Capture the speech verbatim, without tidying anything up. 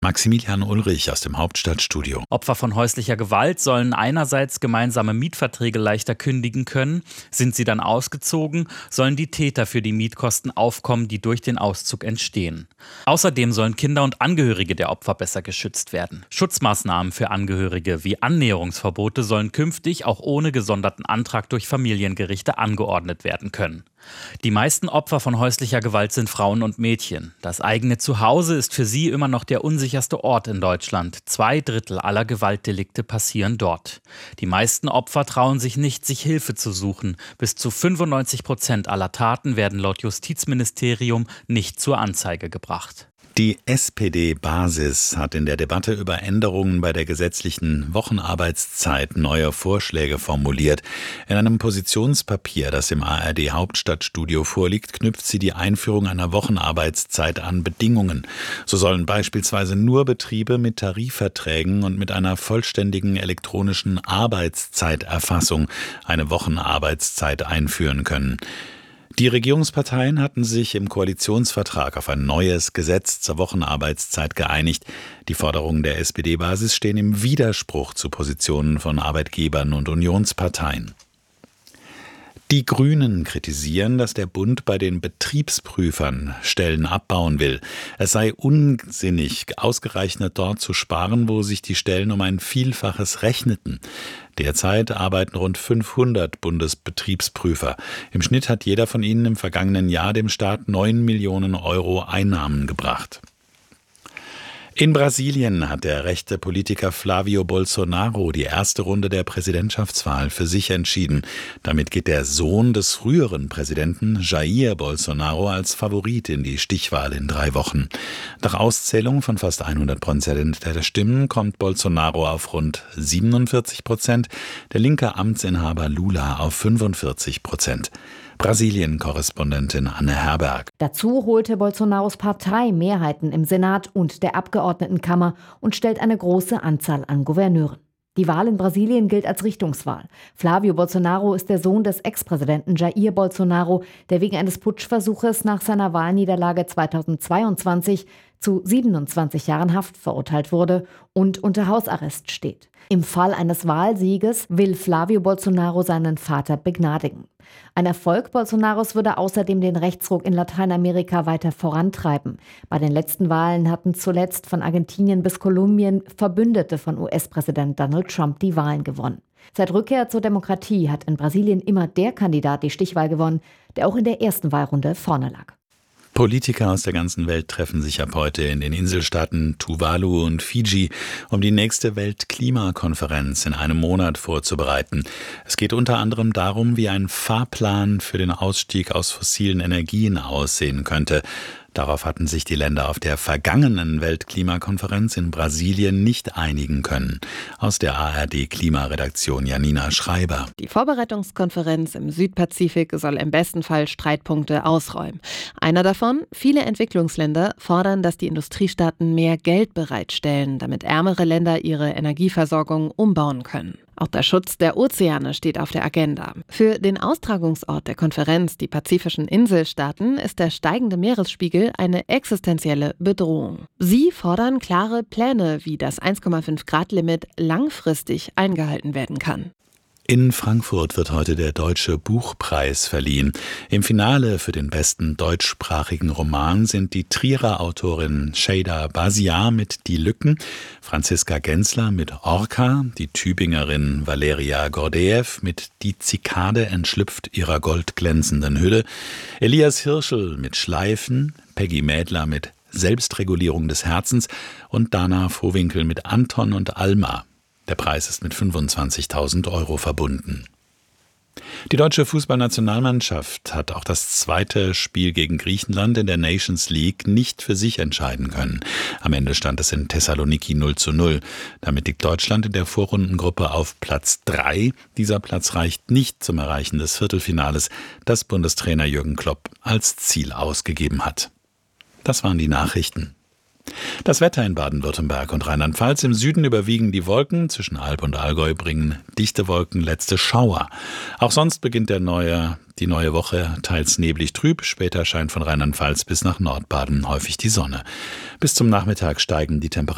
Maximilian Ulrich aus dem Hauptstadtstudio. Opfer von häuslicher Gewalt sollen einerseits gemeinsame Mietverträge leichter kündigen können. Sind sie dann ausgezogen, sollen die Täter für die Mietkosten aufkommen, die durch den Auszug entstehen. Außerdem sollen Kinder und Angehörige der Opfer besser geschützt werden. Schutzmaßnahmen für Angehörige wie Annäherungsverbote sollen künftig auch ohne gesonderten Antrag durch Familiengerichte angeordnet werden können. Die meisten Opfer von häuslicher Gewalt sind Frauen und Mädchen. Das eigene Zuhause ist für sie immer noch der unsicherste Ort in Deutschland. Zwei Drittel aller Gewaltdelikte passieren dort. Die meisten Opfer trauen sich nicht, sich Hilfe zu suchen. Bis zu fünfundneunzig Prozent aller Taten werden laut Justizministerium nicht zur Anzeige gebracht. Die S P D-Basis hat in der Debatte über Änderungen bei der gesetzlichen Wochenarbeitszeit neue Vorschläge formuliert. In einem Positionspapier, das im A R D-Hauptstadtstudio vorliegt, knüpft sie die Einführung einer Wochenarbeitszeit an Bedingungen. So sollen beispielsweise nur Betriebe mit Tarifverträgen und mit einer vollständigen elektronischen Arbeitszeiterfassung eine Wochenarbeitszeit einführen können. Die Regierungsparteien hatten sich im Koalitionsvertrag auf ein neues Gesetz zur Wochenarbeitszeit geeinigt. Die Forderungen der S P D-Basis stehen im Widerspruch zu Positionen von Arbeitgebern und Unionsparteien. Die Grünen kritisieren, dass der Bund bei den Betriebsprüfern Stellen abbauen will. Es sei unsinnig, ausgerechnet dort zu sparen, wo sich die Stellen um ein Vielfaches rechneten. Derzeit arbeiten rund fünfhundert Bundesbetriebsprüfer. Im Schnitt hat jeder von ihnen im vergangenen Jahr dem Staat neun Millionen Euro Einnahmen gebracht. In Brasilien hat der rechte Politiker Flávio Bolsonaro die erste Runde der Präsidentschaftswahl für sich entschieden. Damit geht der Sohn des früheren Präsidenten Jair Bolsonaro als Favorit in die Stichwahl in drei Wochen. Nach Auszählung von fast hundert Prozent der Stimmen kommt Bolsonaro auf rund siebenundvierzig Prozent, der linke Amtsinhaber Lula auf fünfundvierzig Prozent. Brasilien-Korrespondentin Anne Herberg. Dazu holte Bolsonaros Partei Mehrheiten im Senat und der Abgeordnetenkammer und stellt eine große Anzahl an Gouverneuren. Die Wahl in Brasilien gilt als Richtungswahl. Flávio Bolsonaro ist der Sohn des Ex-Präsidenten Jair Bolsonaro, der wegen eines Putschversuches nach seiner Wahlniederlage zweitausendzweiundzwanzig zu siebenundzwanzig Jahren Haft verurteilt wurde und unter Hausarrest steht. Im Fall eines Wahlsieges will Flávio Bolsonaro seinen Vater begnadigen. Ein Erfolg Bolsonaros würde außerdem den Rechtsruck in Lateinamerika weiter vorantreiben. Bei den letzten Wahlen hatten zuletzt von Argentinien bis Kolumbien Verbündete von U S-Präsident Donald Trump die Wahlen gewonnen. Seit Rückkehr zur Demokratie hat in Brasilien immer der Kandidat die Stichwahl gewonnen, der auch in der ersten Wahlrunde vorne lag. Politiker aus der ganzen Welt treffen sich ab heute in den Inselstaaten Tuvalu und Fidschi, um die nächste Weltklimakonferenz in einem Monat vorzubereiten. Es geht unter anderem darum, wie ein Fahrplan für den Ausstieg aus fossilen Energien aussehen könnte. Darauf hatten sich die Länder auf der vergangenen Weltklimakonferenz in Brasilien nicht einigen können. Aus der A R D-Klimaredaktion Janina Schreiber. Die Vorbereitungskonferenz im Südpazifik soll im besten Fall Streitpunkte ausräumen. Einer davon: viele Entwicklungsländer fordern, dass die Industriestaaten mehr Geld bereitstellen, damit ärmere Länder ihre Energieversorgung umbauen können. Auch der Schutz der Ozeane steht auf der Agenda. Für den Austragungsort der Konferenz, die pazifischen Inselstaaten, ist der steigende Meeresspiegel eine existenzielle Bedrohung. Sie fordern klare Pläne, wie das eins Komma fünf Grad Limit langfristig eingehalten werden kann. In Frankfurt wird heute der Deutsche Buchpreis verliehen. Im Finale für den besten deutschsprachigen Roman sind die Trierer Autorin Şeyda Basiar mit Die Lücken, Franziska Gensler mit Orca, die Tübingerin Valeria Gordeev mit Die Zikade entschlüpft ihrer goldglänzenden Hülle, Elias Hirschel mit Schleifen, Peggy Mädler mit Selbstregulierung des Herzens und Dana Vohwinkel mit Anton und Alma. Der Preis ist mit fünfundzwanzigtausend Euro verbunden. Die deutsche Fußballnationalmannschaft hat auch das zweite Spiel gegen Griechenland in der Nations League nicht für sich entscheiden können. Am Ende stand es in Thessaloniki null zu null. Damit liegt Deutschland in der Vorrundengruppe auf Platz drei. Dieser Platz reicht nicht zum Erreichen des Viertelfinales, das Bundestrainer Jürgen Klopp als Ziel ausgegeben hat. Das waren die Nachrichten. Das Wetter in Baden-Württemberg und Rheinland-Pfalz: im Süden überwiegen die Wolken, zwischen Alb und Allgäu bringen dichte Wolken letzte Schauer. Auch sonst beginnt der neue, die neue Woche teils neblig trüb, später scheint von Rheinland-Pfalz bis nach Nordbaden häufig die Sonne. Bis zum Nachmittag steigen die Temperaturen.